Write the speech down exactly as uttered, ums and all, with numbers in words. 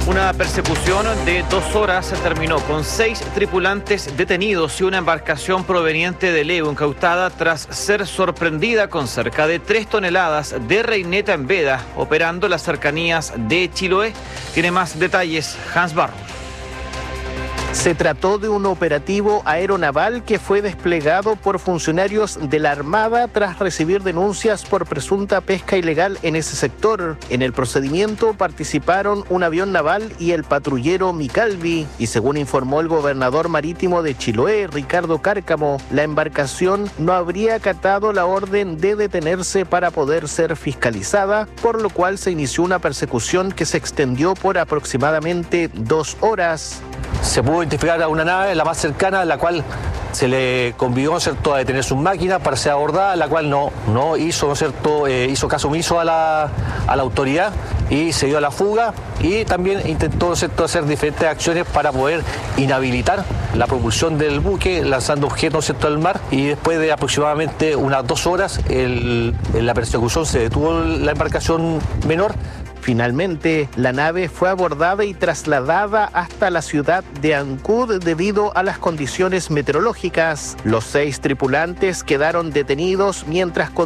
Una persecución de dos horas terminó con seis tripulantes detenidos y una embarcación proveniente de Leo incautada tras ser sorprendida con cerca de tres toneladas de reineta en veda, operando las cercanías de Chiloé. Tiene más detalles Hans Barros. Se trató de un operativo aeronaval que fue desplegado por funcionarios de la Armada tras recibir denuncias por presunta pesca ilegal en ese sector. En el procedimiento participaron un avión naval y el patrullero Micalvi, y según informó el gobernador marítimo de Chiloé, Ricardo Cárcamo, la embarcación no habría acatado la orden de detenerse para poder ser fiscalizada, por lo cual se inició una persecución que se extendió por aproximadamente dos horas. Se pudo identificar a una nave, la más cercana, a la cual se le convidó, ¿no es cierto?, a detener sus máquinas para ser abordada, la cual no, no hizo, ¿no es cierto?, eh, hizo caso omiso a la, a la autoridad y se dio a la fuga, y también intentó, ¿no es cierto?, hacer diferentes acciones para poder inhabilitar la propulsión del buque, lanzando objetos, ¿no es cierto?, al mar, y después de aproximadamente unas dos horas, el, en la persecución se detuvo la embarcación menor. Finalmente, la nave fue abordada y trasladada hasta la ciudad de Ancud debido a las condiciones meteorológicas. Los seis tripulantes quedaron detenidos mientras